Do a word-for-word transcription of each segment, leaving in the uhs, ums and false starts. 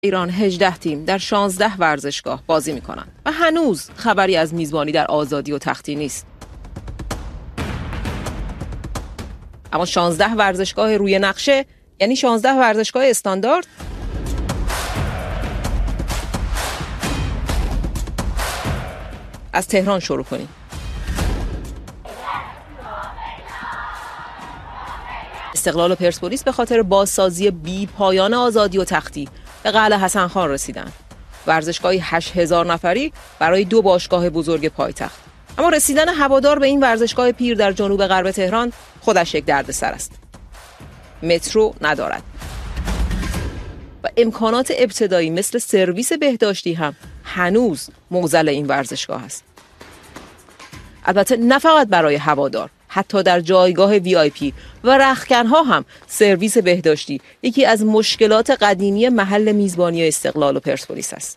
ایران هجده تیم در شانزده ورزشگاه بازی میکنن و هنوز خبری از میزبانی در آزادی و تختی نیست. اما شانزده ورزشگاه روی نقشه یعنی شانزده ورزشگاه استاندارد؟ از تهران شروع کنیم. استقلال و پرسپولیس به خاطر بازسازی بی پایان آزادی و تختی به قلعه حسن خان رسیدند. ورزشگاهی هشت هزار نفری برای دو باشگاه بزرگ پایتخت. اما رسیدن هوادار به این ورزشگاه پیر در جنوب غرب تهران خودش یک دردسر است. مترو ندارد و امکانات ابتدایی مثل سرویس بهداشتی هم هنوز معضل این ورزشگاه است. البته نه فقط برای هوادار، حتی در جایگاه وی آی پی و رختکن‌ها هم سرویس بهداشتی یکی از مشکلات قدیمی محل میزبانی استقلال و پرسپولیس است.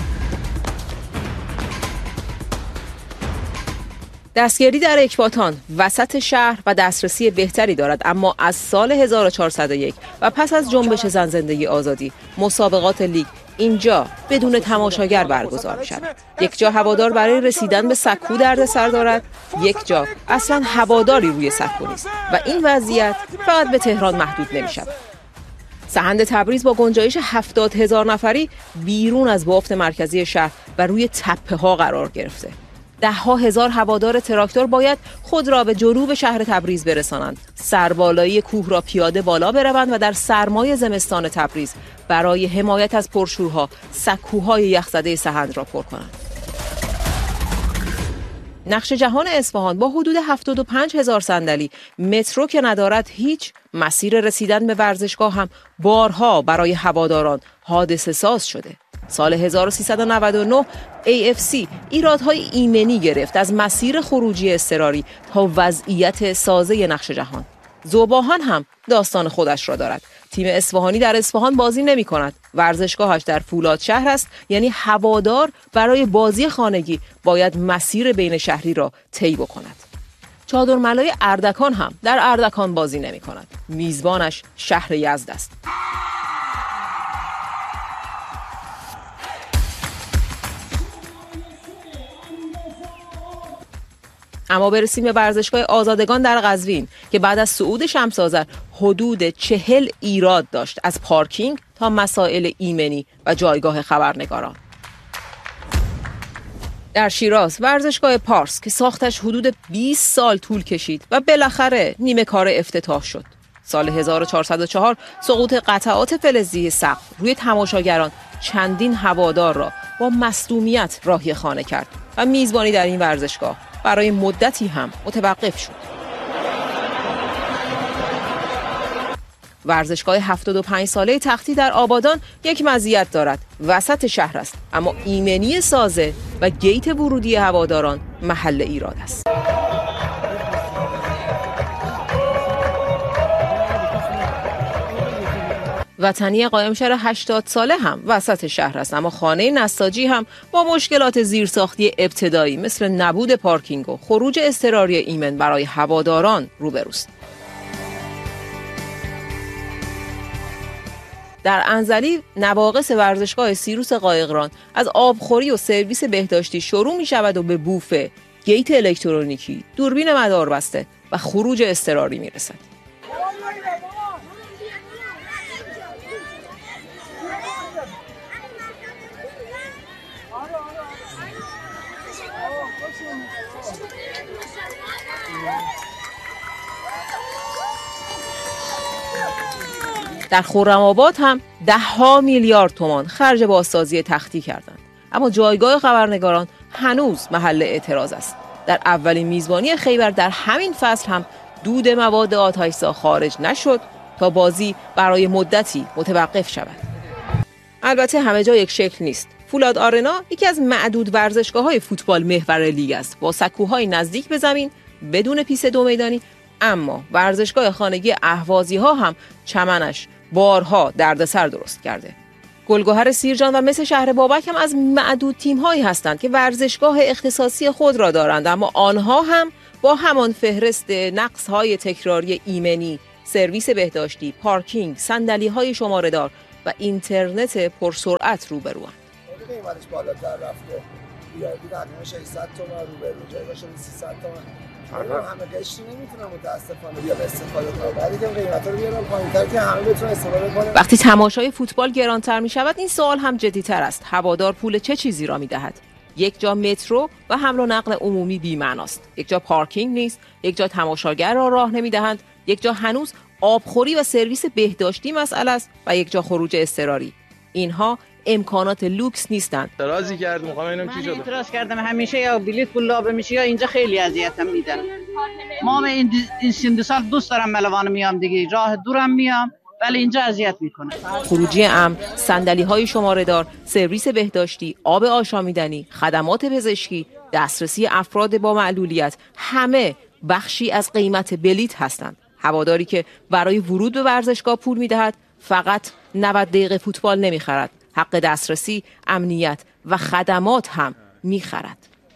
دستگیری در اکباتان وسط شهر و دسترسی بهتری دارد، اما از سال هزار و چهارصد و یک و پس از جنبش زن زندگی آزادی مسابقات لیگ اینجا بدون تماشاگر برگزار می‌شود. یک جا هوادار برای رسیدن به سکو دردسر دارد، یک جا اصلا هواداری روی سکو نیست و این وضعیت فقط به تهران محدود نمی‌شود. سحند تبریز با گنجایش هفتاد هزار نفری بیرون از بافت مرکزی شهر و روی تپه‌ها قرار گرفته. ده ها هزار هوادار تراکتور باید خود را به جنوب شهر تبریز برسانند، سربالایی کوه را پیاده بالا بروند و در سرمای زمستان تبریز برای حمایت از پرشورها سکوهای یخزده سحند را پر کنند. نقش جهان اصفهان با حدود هفتاد و پنج هزار صندلی، مترو که ندارد هیچ، مسیر رسیدن به ورزشگاه هم بارها برای هواداران حادثه ساز شده. سال هزار و سیصد و نود و نه ای اف سی ایرادهای ایمنی گرفت از مسیر خروجی اضطراری تا وضعیت سازه نقش جهان. ذوباهن هم داستان خودش را دارد. تیم اصفهانی در اصفهان بازی نمی کند. ورزشگاهش در فولاد شهر است، یعنی هوادار برای بازی خانگی باید مسیر بین شهری را طی بکند. چادرملای اردکان هم در اردکان بازی نمی کند. میزبانش شهر یزد است. اما برسیم به ورزشگاه آزادگان در قزوین که بعد از صعود شمس آذر حدود چهل ایراد داشت، از پارکینگ تا مسائل ایمنی و جایگاه خبرنگاران. در شیراز ورزشگاه پارس که ساختش حدود بیست سال طول کشید و بالاخره نیمه کار افتتاح شد. سال هزار و چهارصد و چهار سقوط قطعات فلزی سقف روی تماشاگران چندین هوادار را با مصدومیت راهی خانه کرد و میزبانی در این ورزشگاه برای مدتی هم متوقف شد. ورزشگاه هفتاد و پنج ساله تختی در آبادان یک مزیت دارد، وسط شهر است، اما ایمنی سازه و گیت ورودی هواداران محل ایراد است. وطنی قائم شهر هشتاد ساله هم وسط شهر است، اما خانه نساجی هم با مشکلات زیرساختی ابتدایی مثل نبود پارکینگ و خروج اضطراری ایمن برای هواداران روبروست. در انزلی نواقص ورزشگاه سیروس قایقران از آبخوری و سرویس بهداشتی شروع می شود و به بوفه، گیت الکترونیکی، دوربین مداربسته و خروج اضطراری می رسد. در خرم‌آباد هم ده ها میلیارد تومان خرج بازسازی تختی کردند، اما جایگاه خبرنگاران هنوز محل اعتراض است. در اولین میزبانی خیبر در همین فصل هم دود مواد آتش‌زا خارج نشد تا بازی برای مدتی متوقف شود. البته همه جا یک شکل نیست. فولاد آرنا یکی از معدود ورزشگاه‌های فوتبال محور لیگ است، با سکوهای نزدیک به زمین بدون پیست دو میدانی، اما ورزشگاه خانگی اهوازی‌ها هم چمنش بارها دردسر درست کرده. گلگهر سیرجان و مس شهر بابک هم از معدود تیم‌هایی هستند که ورزشگاه اختصاصی خود را دارند، اما آنها هم با همان فهرست نقص‌های تکراری ایمنی، سرویس بهداشتی، پارکینگ، صندلی‌های شماره‌دار و اینترنت پرسرعت روبروان. قیمتش بالاتر رفته. بیارید تقریبا ششصد تومان روبرو جای باشه سیصد تومان. من همه قشری نمیتونم متاسفانه بیام استفاده کنم. بعدی که قیمتا رو بیارم پایین‌تر که همه بتونن استفاده کنن. وقتی تماشای فوتبال گرانتر می‌شود این سوال هم جدی‌تر است. هوادار پول چه چیزی را می‌دهد؟ یک جا مترو و حمل و نقل عمومی بی‌معناست. یک جا پارکینگ نیست، یک جا تماشاگر را راه نمی‌دهند، یک جا هنوز آبخوری و سرویس بهداشتی مسئله است و یک جا خروج اضطراری. اینها امکانات لوکس نیستند. اعتراضی کرد میخوام اینم چی شده؟ من اعتراض کردم همیشه یا بلیط پول لابه میشه یا اینجا خیلی اذیتم میدن. ما این این سن سال دوست دارم ملوان میام دیگه، راه دورم میام ولی اینجا اذیت میکنه. خروجی امن، صندلی‌های شماره‌دار، سرویس بهداشتی، آب آشامیدنی، خدمات پزشکی، دسترسی افراد با معلولیت، همه بخشی از قیمت بلیط هستند. هواداری که برای ورود به ورزشگاه پول میدهد فقط نود دقیقه فوتبال نمیخرد، حق دسترسی، امنیت و خدمات هم میخرد.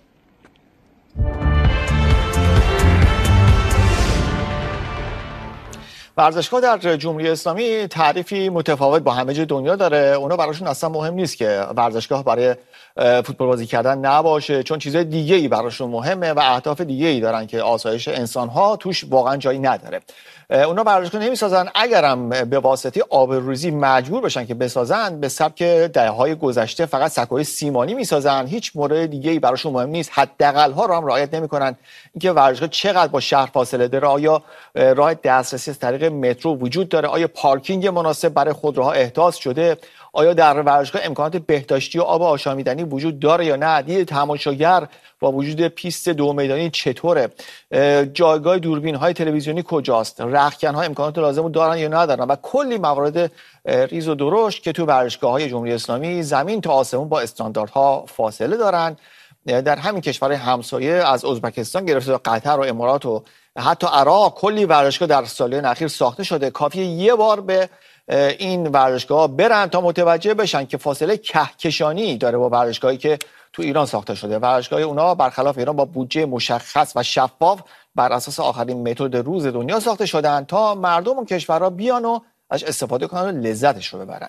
ورزشگاه در جمهوری اسلامی تعریفی متفاوت با همه جای دنیا داره. اونا براشون اصلا مهم نیست که ورزشگاه برای فوتبال بازی کردن نباشه، چون چیزای دیگه ای براشون مهمه و اهداف دیگه ای دارن که آسایش انسان ها توش واقعا جایی نداره. اونا ورزشگاه نمیسازن، اگرم به واسطه آبروریزی مجبور بشن که بسازن، به سبک دهه‌های گذشته فقط سکوی سیمانی میسازن، هیچ مورد دیگه ای براشون مهم نیست، حداقل ها رو هم رعایت نمیکنن. اینکه ورزشگاه چقدر با شهر فاصله داره، آیا راه دسترسی از طریق مترو وجود داره، آیا پارکینگ مناسب برای خودروها احداث شده، آیا در ورزشگاه امکانات بهداشتی و آب آشامیدنی وجود داره یا نه، دید تماشاگر با وجود پیست دو میدانی چطوره، جایگاه دوربین های تلویزیونی کجاست، رختکن ها امکانات لازم رو دارن یا ندارن و کلی موارد ریز و درشت که تو ورزشگاه های جمهوری اسلامی زمین تا آسمون با استانداردها فاصله دارن. در همین کشورهای همسایه از ازبکستان گرفته تا قطر و امارات و حتی عراق کلی ورزشگاه در سالهای اخیر ساخته شده. کافیه یه بار به این ورزشگاه برن تا متوجه بشن که فاصله کهکشانی داره با ورزشگاهی که تو ایران ساخته شده. ورزشگاه اونا برخلاف ایران با بودجه مشخص و شفاف بر اساس آخرین متد روز دنیا ساخته شدن تا مردم اون کشورها بیان و ازش استفاده کنن و لذتش رو ببرن.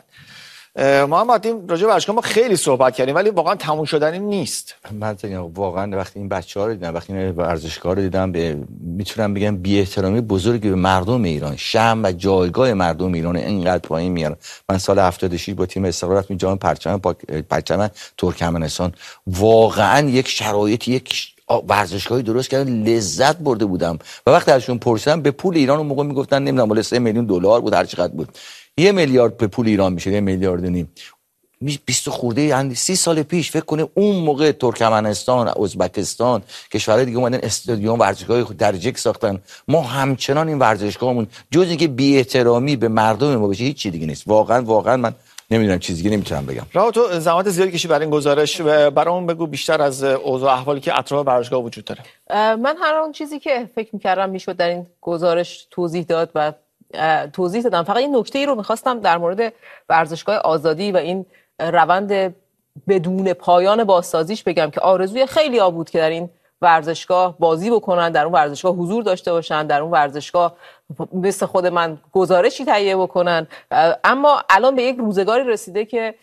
محمد، این راجع به ورزشگاه ما خیلی صحبت کردیم ولی واقعا تموم شدنی نیست. من واقعا وقتی این بچه‌ها رو دیدم، وقتی این ورزشگاه رو دیدم، به میتونم بگم بی‌احترامی بزرگی به مردم ایران، شأن و جایگاه مردم ایران اینقدر پایین میارن. من سال هفتاد و شش با تیم استقلال رفتیم جام پرچم پرچم ترکمنستان، واقعا یک شرایط یک ورزشگاهی درست کردن، لذت برده بودم و وقتی ازشون پرسیدم به پول ایران اون موقع میگفتن نمیدونم بالا سه میلیون دلار بود، هر چقدر بود، یه میلیارد به پول ایران میشه، یه میلیارد و نیم، بیست خورده یعنی سی سال پیش. فکر کنه اون موقع ترکمنستان، ازبکستان، کشورهای دیگه اومدن استادیوم ورزشگاه درجه ساختن، ما همچنان این ورزشگاهمون جز اینکه بی‌احترامی به مردم ما بشه هیچ چیز دیگه نیست. واقعا واقعا من نمیدونم چیز دیگه نمیتونم بگم. راو تو زحمت زیادی کشی برای این گزارش، برامون بگو بیشتر از اوضاع احوالی که اطراف ورزشگاه وجود داره. من هر اون چیزی که فکر می‌کردم میشد در این گزارش توضیح داد و توضیح دادم. فقط این نکته ای رو می‌خواستم در مورد ورزشگاه آزادی و این روند بدون پایان بازسازیش بگم که آرزوی خیلی‌ها بود که در این ورزشگاه بازی بکنن، در اون ورزشگاه حضور داشته باشن، در اون ورزشگاه مثل خود من گزارشی تهیه بکنن. اما الان به یک روزگاری رسیده که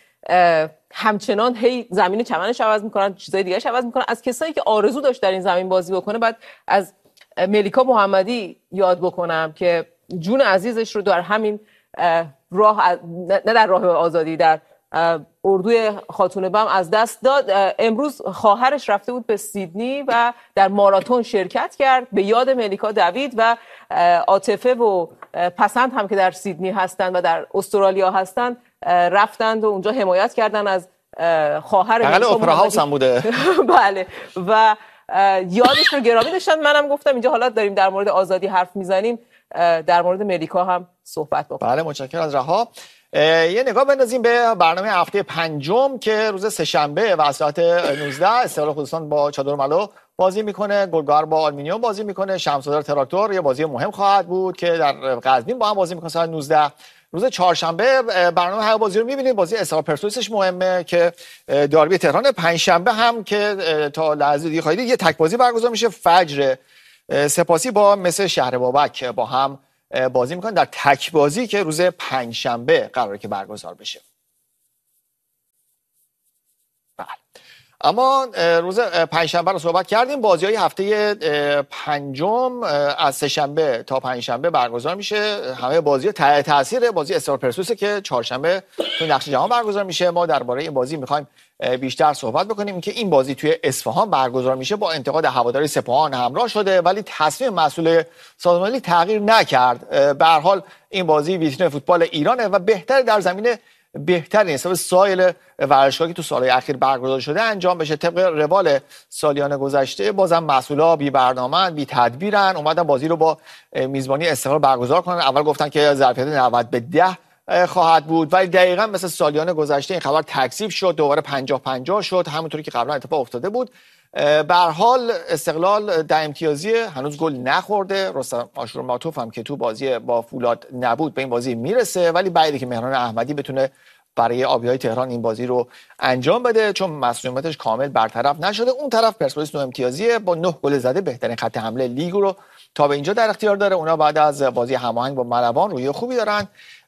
همچنان هی زمین چمنش عوض میکنن، چیزای دیگه‌اش عوض میکنن. از کسایی که آرزو داشت در این زمین بازی بکنه بعد از ملیکا محمدی یاد بکنم که جون عزیزش رو در همین راه، نه در راه آزادی، در اردوی خاتون بم از دست داد. امروز خواهرش رفته بود به سیدنی و در ماراتون شرکت کرد به یاد ملیکا دوید و عاطفه و پسند هم که در سیدنی هستند و در استرالیا هستند رفتند و اونجا حمایت کردن از خواهر بغل اپرا هاوس هم بوده. بله، و یادش رو گرامی داشتن. منم گفتم اینجا حالا داریم در مورد آزادی حرف میزنیم، در مورد ملیکا هم صحبت بکنیم. بله، متشکرم از رها. یه نگاه بندازیم به برنامه هفته پنجم که روز سه‌شنبه و ساعت نوزده استقلال خوزستان با چادر ملو بازی میکنه، گلگهر با آلومینیوم بازی میکنه، شمس‌آذر تراکتور یه بازی مهم خواهد بود که در قزوین با هم بازی میکنه ساعت نوزده. روز چهارشنبه برنامه هر بازی رو میبینید. بازی استقلال پرسپولیسش مهمه که داربی تهران. پنجشنبه هم که تا لحظه دیگه خواهید یه تک بازی برگزار میشه، فجر سپاسی با مثل شهر بابک با هم بازی میکنن در تک بازی که روز پنجشنبه قراره که برگزار بشه. بله. اما روز پنجشنبه رو صحبت کردیم. بازی‌های هفته پنجم از سه‌شنبه تا پنجشنبه برگزار میشه. همه بازی تحت تاثیر بازی استقلال پرسپولیس که چهارشنبه تو نقش جهان برگزار میشه. ما درباره این بازی میخوایم بیشتر صحبت بکنیم که این بازی توی اصفهان برگزار میشه با انتقاد هواداری سپاهان همراه شده، ولی تصمیم مسئول سازمانی تغییر نکرد. به هر حال این بازی ویترین فوتبال ایرانه و بهتر در زمینه بهترین حساب سایر ورزشگاهی تو سالهای اخیر برگزار شده انجام بشه. طبق روال سالیان گذشته بازم مسئولا بی برنامه‌اند، بی تدبیرن، اومدن بازی رو با میزبانی استقلال برگزار کنن. اول گفتن که ظرفیت نود به ده خواهد بود، ولی دقیقاً مثل سالیان گذشته این خبر تکذیب شد، دوباره پنجاه پنجاه شد، همونطوری که قبلا اتفاق افتاده بود. به هر حال استقلال ده امتیازی، هنوز گل نخورده. رستم آشورماتوف هم که تو بازی با فولاد نبود به این بازی میرسه، ولی بعیده که مهران احمدی بتونه برای آبیای تهران این بازی رو انجام بده چون مسئولیتش کامل برطرف نشده. اون طرف پرسپولیس نه امتیازیه با نه گل زده، بهترین خط حمله لیگ رو تا به اینجا در اختیار داره. اونا بعد از بازی هماهنگ با ملوان روی خوبی دارن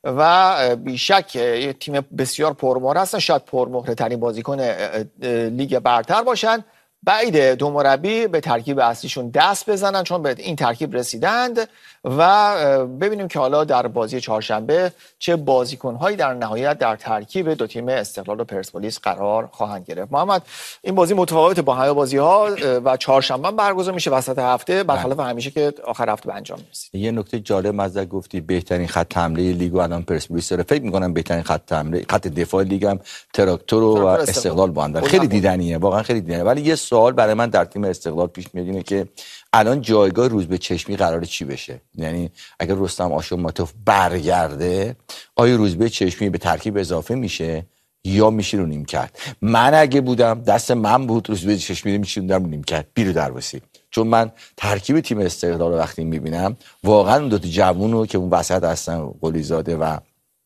و بیشک یه تیم بسیار پرمهره هستن، شاید پرمهره ترین بازیکن لیگ برتر باشن. بعیده دو مربی به ترکیب اصلیشون دست بزنن چون به این ترکیب رسیدند و ببینیم که حالا در بازی چهارشنبه چه بازیکن‌هایی در نهایت در ترکیب دو تیم استقلال و پرسپولیس قرار خواهند گرفت. محمد، این بازی متفاوت با همه بازی‌ها و چهارشنبه برگزار میشه وسط هفته برخلاف همیشه که آخر هفته به انجام میرسه. یه نکته جالب مزه گفتی، بهترین خط حمله لیگ الان پرسپولیس داره. فکر می‌کنم بهترین خط حمله خط دفاع لیگ هم تراکتور و استقلال با هم. خیلی دیدنیه، واقعا خیلی دیدنیه. ولی یه سوال برای من در تیم استقلال پیش میاد اینه که الان جایگاه روزبه‌چشمی قراره چی بشه؟ یعنی اگر رستم آشورماتوف برگرده آیا روزبه‌چشمی به ترکیب اضافه میشه یا میشه رو نیمکت؟ من اگه بودم دست من بود روزبه‌چشمی رو میشوندم رو نیمکت بیرو درواسی، چون من ترکیب تیم استقلال رو وقتی میبینم واقعا اون دو تا جوونو که اون وسط هستن قلیزاده و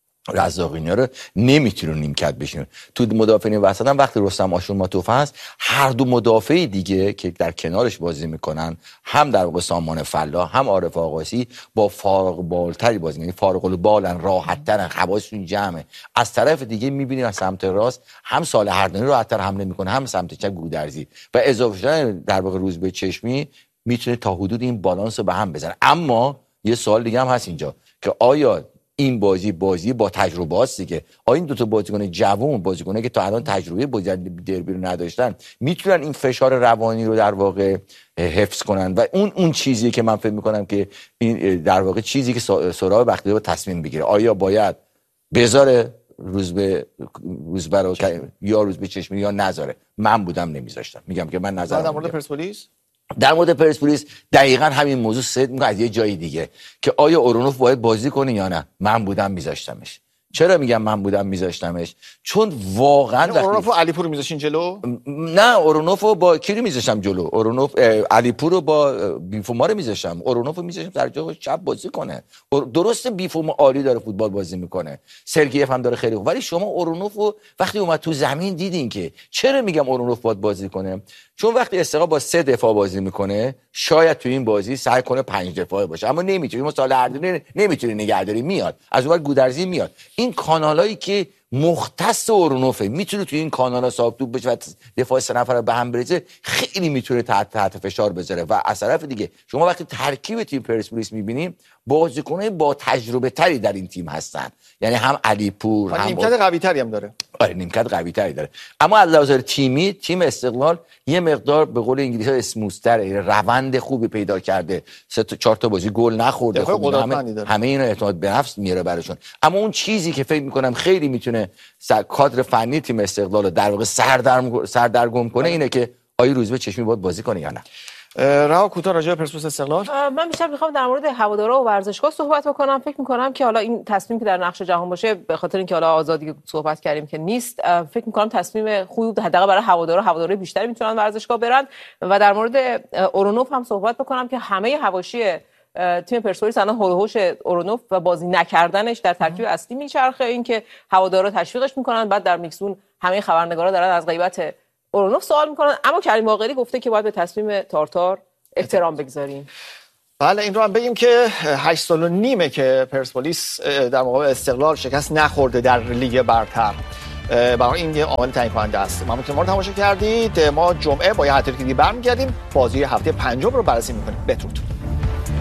رزاقینا رو نمیتونه نیمکت بشین. تو مدافعین وسط هم وقتی رستم آشورماتوف هست هر دو مدافع دیگه که در کنارش بازی میکنن هم در واقع سامان فلاح هم عارف آقاسی با فارغ بالتری بازی میکنن، فارغ البالن، راحت ترن، حواسشون جمعه. از طرف دیگه میبینیم از سمت راست هم صالح اردنی راحت‌تر حمله میکنه هم سمت چپ گودرزی و اضافه شدن در واقع روزبه‌چشمی میتونه تا حدود این بالانس رو به هم بزنه. اما یه سوال دیگه هم هست اینجا که آیا این بازی بازی با تجربه است دیگه، آیا این دو تا بازیکن جوان، بازیکنایی که تا الان تجربه بازی دربی رو نداشتن میتونن این فشار روانی رو در واقع حفظ کنن؟ و اون اون چیزی که من فکر میکنم که این در واقع چیزی که سهراب بختیاری با تصمیم بگیره، آیا باید بذاره روزبه روزبه رو یا روزبه‌چشمی یا نذاره؟ من بودم نمیذاشتم. میگم که من نظرم در مورد پرسپولیس در مورد پرسپولیس دقیقاً همین موضوع صد میگه از یه جای دیگه که آیا اورونوف باید بازی کنه یا نه. من بودم میذاشتمش. چرا میگم من بودم میذاشتمش؟ چون واقعا اورونوف و علیپور رو میذاشین جلو؟ نه، اورونوف رو با کی رو میذاشتم جلو؟ اورونوف علیپور رو با بیفوما رو میذاشتم. اورونوف رو میذاشتم در جای چپ بازی کنه. درسته بیفوما عالی داره فوتبال بازی میکنه، سرگیف هم داره خیلی خوب، ولی شما اورونوف رو وقتی اومد تو زمین دیدین که چرا میگم اورونوف باید بازی کنه؟ چون وقتی استقلال با سه دفاع بازی میکنه شاید تو این بازی سعی کنه پنج دفاعه باشه، اما نمیتونه. ما سال اردنی نمیتونه نگهداری، میاد از اون گودرزی میاد. این کانالایی که مختص اورونوفه میتونه تو این کانالا صاحب توپ بشه و دفاع سه نفره به هم بریزه، خیلی میتونه تحت تحت فشار بذاره. و از طرف دیگه شما وقتی ترکیب تیم پرسپولیس میبینیم بازیکنای با تجربه تری در این تیم هستن، یعنی هم علیپور هم نیمکت قوی تری هم داره. آره نیمکت قوی تری داره. اما از لحاظ تیمی تیم استقلال یه مقدار به قول انگلیسی‌ها اسموث‌تره، روند خوبی پیدا کرده، سه تا چهار تا بازی گل نخورده، خب همه همه اینا اعتماد به نفس میاره براشون. اما اون چیزی که فکر می‌کنم خیلی میتونه کادر فنی تیم استقلال رو در واقع سردرم سردرگم کنه اینه که آیا روزبه‌چشمی باید بازی کنه یا نه. رها کوتاه راجع به پرسپولیس استقلال. من بیشتر میخوام در مورد هوادارا و ورزشگاه صحبت بکنم. فکر میکنم که حالا این تصمیم که در نقش جهان باشه به خاطر اینکه حالا آزادی صحبت کردیم که نیست، فکر میکنم تصمیم خوبی بود حداقل برای هوادارا، هوادارای بیشتری میتونن ورزشگاه برن. و در مورد اورونوف هم صحبت بکنم که همه حواشی تیم پرسپولیس الان هول و هوش اورونوف و بازی نکردنش در ترکیب اصلی میچرخه، اینکه هوادارا تشویقش میکنن، بعد در میکسون همه خبرنگارا دارن از غیبت اورونوف سوال میکنن. اما کریم باقری گفته که باید به تصمیم تارتار احترام بگذاریم. بله این رو هم بگیم که هشت سال و نیمه که پرسپولیس در مقابل استقلال شکست نخورده در لیگ برتر. برای این یه عامل تعیین کننده است. ممنون که ما رو تماشا کردید. ما جمعه با یه هتریک دیگه برمیگردیم. بازی هفته پنجم رو بررسی می‌کنیم. بدرود.